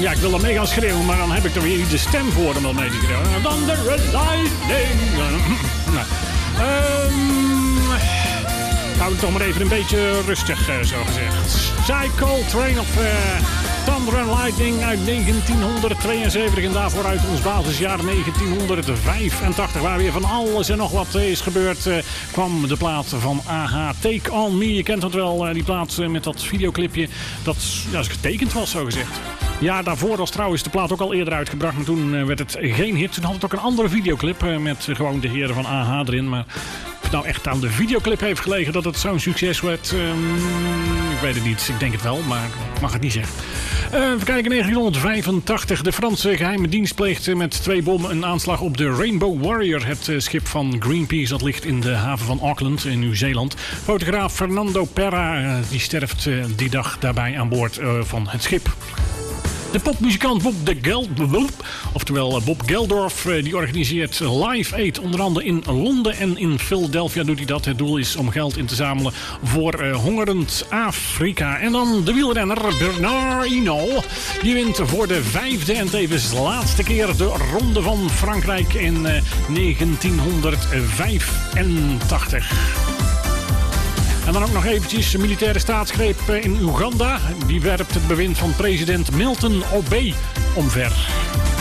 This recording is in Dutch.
Ja, ik wil er mee gaan schreeuwen, maar dan heb ik er weer niet de stem voor om wel mee te schreeuwen. Thunder and lightning. Nou, hou het toch maar even een beetje rustig, zo gezegd. Psycho Train of Thunder and Lightning uit 1972. En daarvoor uit ons basisjaar 1985, waar weer van alles en nog wat is gebeurd, kwam de plaat van A.H. Take On Me. Je kent het wel, die plaat met dat videoclipje dat getekend was, zo gezegd. Ja, daarvoor was trouwens de plaat ook al eerder uitgebracht, maar toen werd het geen hit. Toen had het ook een andere videoclip met gewoon de heren van A.H. erin, maar of het nou echt aan de videoclip heeft gelegen dat het zo'n succes werd, ik weet het niet. Ik denk het wel, maar ik mag het niet zeggen. Even kijken, 1985. De Franse geheime dienst pleegt met 2 bommen een aanslag op de Rainbow Warrior. Het schip van Greenpeace dat ligt in de haven van Auckland in Nieuw-Zeeland. Fotograaf Fernando Perra die sterft die dag daarbij aan boord van het schip. De popmuzikant Bob Geldorf, die organiseert Live Aid. Onder andere in Londen en in Philadelphia doet hij dat. Het doel is om geld in te zamelen voor hongerend Afrika. En dan de wielrenner Bernard Hinault. Die wint voor de 5e en tevens laatste keer de Ronde van Frankrijk in 1985. En dan ook nog eventjes een militaire staatsgreep in Oeganda. Die werpt het bewind van president Milton Obote omver.